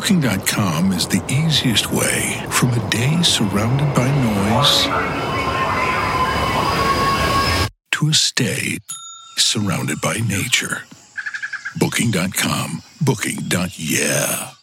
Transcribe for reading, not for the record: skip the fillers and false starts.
Booking.com is the easiest way from a day surrounded by noise to a stay surrounded by nature. Booking.com. Booking.yeah.